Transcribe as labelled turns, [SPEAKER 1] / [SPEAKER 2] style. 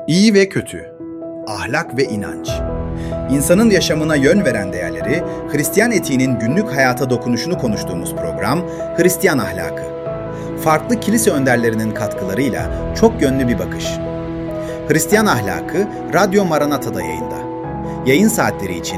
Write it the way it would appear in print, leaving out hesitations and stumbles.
[SPEAKER 1] İyi ve kötü, ahlak ve inanç. İnsanın yaşamına yön veren değerleri, Hristiyan etiğinin günlük hayata dokunuşunu konuştuğumuz program Hristiyan Ahlakı. Farklı kilise önderlerinin katkılarıyla çok yönlü bir bakış. Hristiyan Ahlakı, Radyo Maranata'da yayında. Yayın saatleri için